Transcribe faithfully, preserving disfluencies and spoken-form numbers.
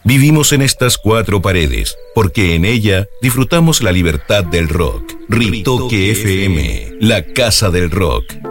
Vivimos en estas cuatro paredes, porque en ella disfrutamos la libertad del rock. Ritoque F M, la casa del rock.